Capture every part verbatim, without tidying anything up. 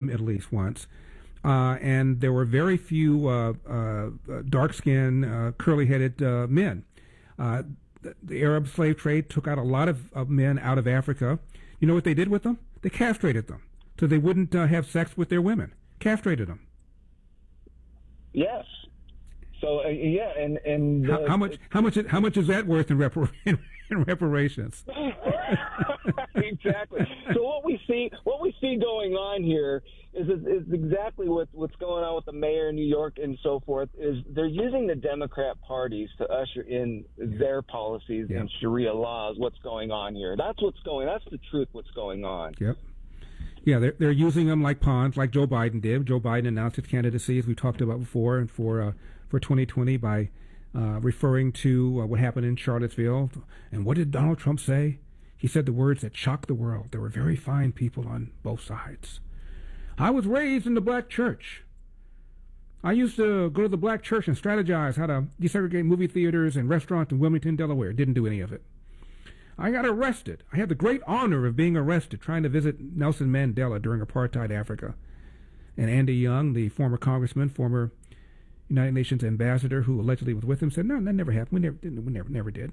Middle East once. Uh, and there were very few uh, uh, dark-skinned, uh, curly-headed uh, men. Uh, the, the Arab slave trade took out a lot of, of men out of Africa. You know what they did with them? They castrated them so they wouldn't uh, have sex with their women. Castrated them. Yes. So uh, yeah, and and uh, how, how much how much how much is that worth in, repar- in reparations? Exactly. So what we see what we see going on here is, is is exactly what what's going on with the mayor in New York and so forth. Is they're using the Democrat parties to usher in their policies yeah. and Sharia laws. What's going on here? That's what's going. That's the truth. What's going on? Yep. Yeah, they're they're using them like pawns, like Joe Biden did. Joe Biden announced his candidacy, as we talked about before, and for uh, for twenty twenty by uh, referring to uh, what happened in Charlottesville. And what did Donald Trump say? He said the words that shocked the world. There were very fine people on both sides. I was raised in the black church. I used to go to the black church and strategize how to desegregate movie theaters and restaurants in Wilmington, Delaware. Didn't do any of it. I got arrested. I had the great honor of being arrested trying to visit Nelson Mandela during apartheid Africa. And Andy Young, the former congressman, former United Nations ambassador who allegedly was with him, said, no, that never happened. We never did. We never, never did.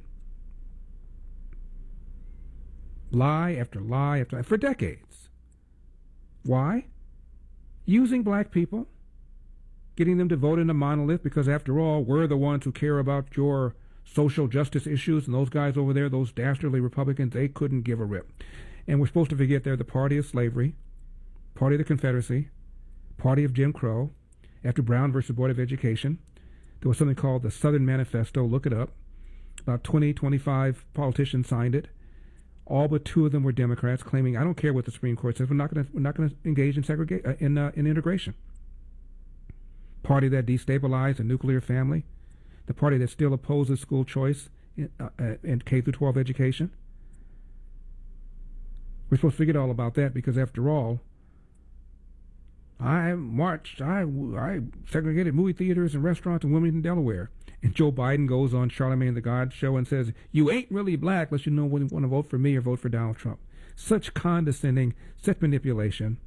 Lie after lie after lie for decades. Why? Using black people, getting them to vote in a monolith because, after all, we're the ones who care about your social justice issues, and those guys over there, those dastardly Republicans, they couldn't give a rip. And we're supposed to forget they're the party of slavery, party of the Confederacy, party of Jim Crow. After Brown versus Board of Education, there was something called the Southern Manifesto. Look it up. About twenty, twenty-five politicians signed it. All but two of them were Democrats, claiming, I don't care what the Supreme Court says, we're not going to we're not going to engage in segregate uh, in uh, in integration. Party that destabilized a nuclear family, the party that still opposes school choice in, uh, uh, in K through twelve education. We're supposed to forget all about that because, after all, I marched, I, I segregated movie theaters and restaurants in Wilmington, Delaware. And Joe Biden goes on Charlamagne the God show and says, you ain't really black unless you know whether you want to vote for me or vote for Donald Trump. Such condescending, such manipulation.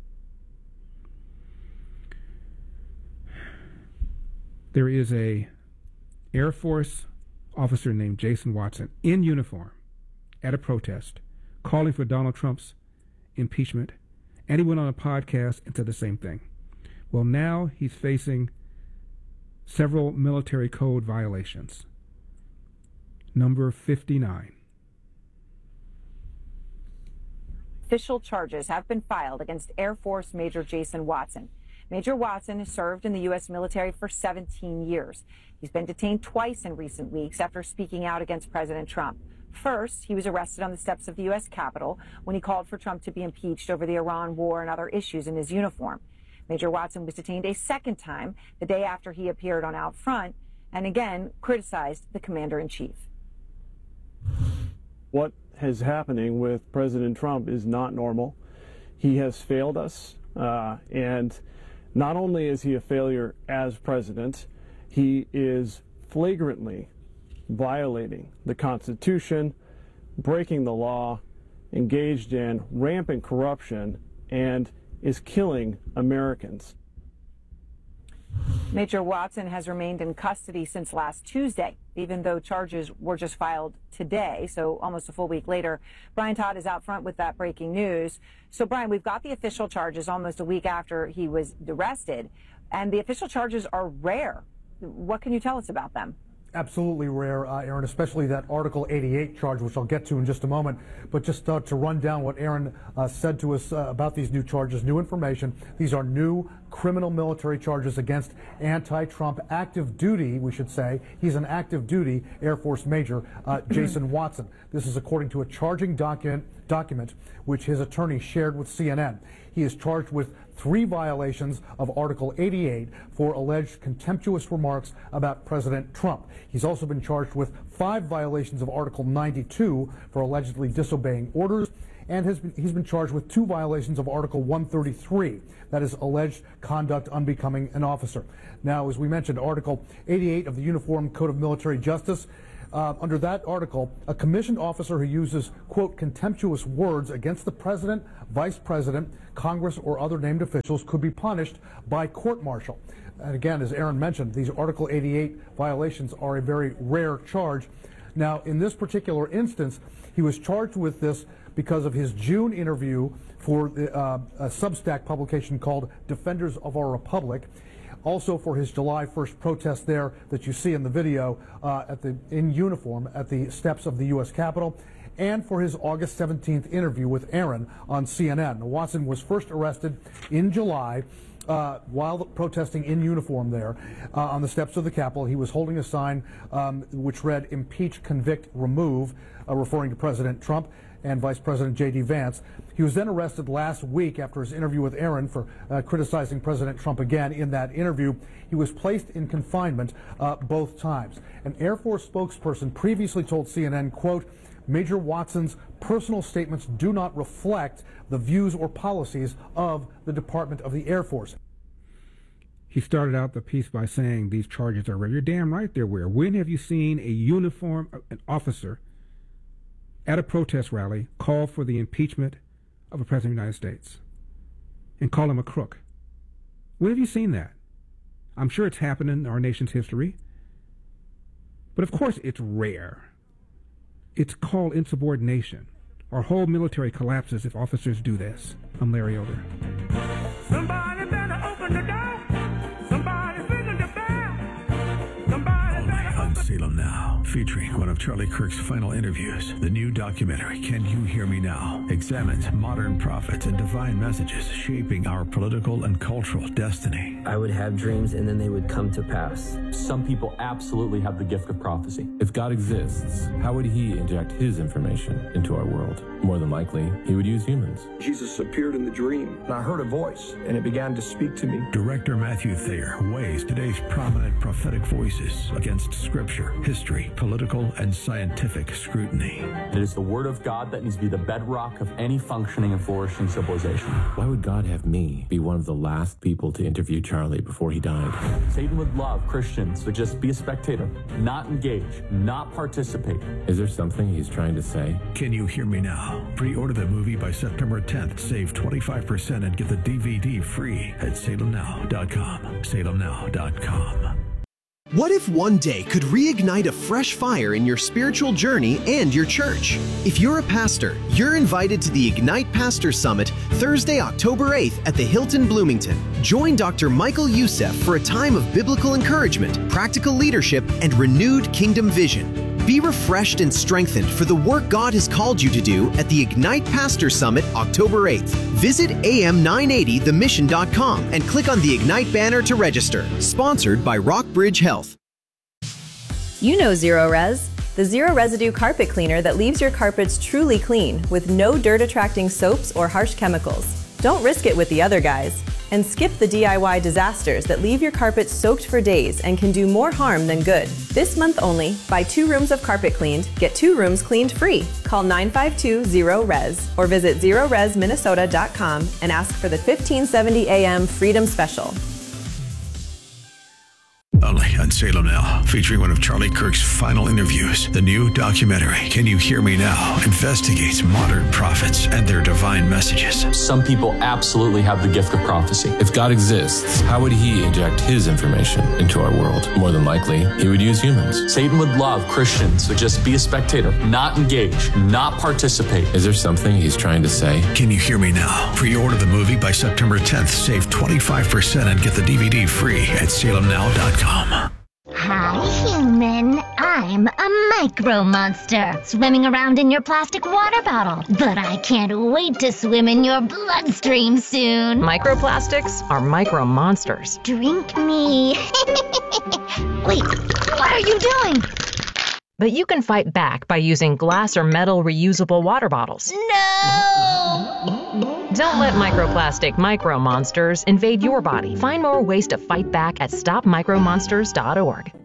There is a Air Force officer named Jason Watson in uniform at a protest calling for Donald Trump's impeachment. And he went on a podcast and said the same thing. Well, now he's facing several military code violations. Number fifty-nine. Official charges have been filed against Air Force Major Jason Watson. Major Watson has served in the U S military for seventeen years. He's been detained twice in recent weeks after speaking out against President Trump. First, he was arrested on the steps of the U S Capitol when he called for Trump to be impeached over the Iran war and other issues in his uniform. Major Watson was detained a second time the day after he appeared on Out Front and again criticized the commander-in-chief. What is happening with President Trump is not normal. He has failed us, uh, and not only is he a failure as president, he is flagrantly violating the Constitution, breaking the law, engaged in rampant corruption, and is killing Americans. Major Watson has remained in custody since last Tuesday, even though charges were just filed today, so almost a full week later. Brian Todd is out front with that breaking news. So, Brian, we've got the official charges almost a week after he was arrested, and the official charges are rare. What can you tell us about them? Absolutely rare, uh, Aaron, especially that Article eighty-eight charge, which I'll get to in just a moment. But just uh, to run down what Aaron uh, said to us uh, about these new charges, new information. These are new criminal military charges against anti-Trump active duty, we should say. He's an active duty Air Force Major, uh, Jason Watson. This is according to a charging document, document which his attorney shared with C N N. He is charged with three violations of Article eighty-eight for alleged contemptuous remarks about President Trump. He's also been charged with five violations of Article ninety-two for allegedly disobeying orders, and has been, he's been charged with two violations of Article one thirty-three, that is alleged conduct unbecoming an officer. Now, as we mentioned, Article eighty-eight of the Uniform Code of Military Justice, Uh, under that article, a commissioned officer who uses, quote, contemptuous words against the president, vice president, Congress, or other named officials could be punished by court-martial. And again, as Aaron mentioned, these Article eighty-eight violations are a very rare charge. Now, in this particular instance, he was charged with this because of his June interview for the, uh, a Substack publication called Defenders of Our Republic. Also for his July first protest there that you see in the video uh, at the in uniform at the steps of the U S Capitol, and for his August seventeenth interview with Aaron on C N N. Now, Watson was first arrested in July uh, while protesting in uniform there uh, on the steps of the Capitol. He was holding a sign um, which read, "Impeach, Convict, Remove," uh, referring to President Trump and Vice President J D Vance. He was then arrested last week after his interview with Aaron for uh, criticizing President Trump again in that interview. He was placed in confinement uh, both times. An Air Force spokesperson previously told C N N, quote, "Major Watson's personal statements do not reflect the views or policies of the Department of the Air Force." He started out the piece by saying these charges are rare. You're damn right they're rare. When have you seen a uniform, an officer at a protest rally call for the impeachment of a president of the United States and call him a crook? When have you seen that? I'm sure it's happened in our nation's history, but of course it's rare. It's called insubordination. Our whole military collapses if officers do this. I'm Larry Elder. Somebody better open the door. Somebody ringing the bell. Somebody better open. Salem Now, featuring one of Charlie Kirk's final interviews. The new documentary, Can You Hear Me Now?, examines modern prophets and divine messages shaping our political and cultural destiny. I would have dreams and then they would come to pass. Some people absolutely have the gift of prophecy. If God exists, how would he inject his information into our world? More than likely, he would use humans. Jesus appeared in the dream, and I heard a voice, and it began to speak to me. Director Matthew Thayer weighs today's prominent prophetic voices against scripture, history, political, and scientific scrutiny. It is the word of God that needs to be the bedrock of any functioning and flourishing civilization. Why would God have me be one of the last people to interview Charlie before he died? Satan would love Christians to just be a spectator, not engage, not participate. Is there something he's trying to say? Can You Hear Me Now? Pre-order the movie by September tenth. Save twenty-five percent and get the D V D free at salem now dot com. salem now dot com. What if one day could reignite a fresh fire in your spiritual journey and your church? If you're a pastor, you're invited to the Ignite Pastor Summit Thursday, October eighth at the Hilton Bloomington. Join Doctor Michael Youssef for a time of biblical encouragement, practical leadership, and renewed kingdom vision. Be refreshed and strengthened for the work God has called you to do at the Ignite Pastor Summit October eighth. Visit A M nine eighty the mission dot com and click on the Ignite banner to register. Sponsored by Rockbridge Health. You know Zero Res, the zero residue carpet cleaner that leaves your carpets truly clean with no dirt-attracting soaps or harsh chemicals. Don't risk it with the other guys. And skip the D I Y disasters that leave your carpet soaked for days and can do more harm than good. This month only, buy two rooms of carpet cleaned, get two rooms cleaned free. Call nine five two zero res or visit zero res minnesota dot com and ask for the fifteen seventy A M Freedom Special. Only on Salem Now, featuring one of Charlie Kirk's final interviews. The new documentary, Can You Hear Me Now?, investigates modern prophets and their divine messages. Some people absolutely have the gift of prophecy. If God exists, how would he inject his information into our world? More than likely, he would use humans. Satan would love Christians to just be a spectator, not engage, not participate. Is there something he's trying to say? Can You Hear Me Now? Pre-order the movie by September tenth. Save twenty-five percent and get the D V D free at salem now dot com. Hi, human. I'm a micro monster swimming around in your plastic water bottle. But I can't wait to swim in your bloodstream soon. Microplastics are micro monsters. Drink me. Wait, what are you doing? But you can fight back by using glass or metal reusable water bottles. No! Don't let microplastic micro monsters invade your body. Find more ways to fight back at stop micro monsters dot org.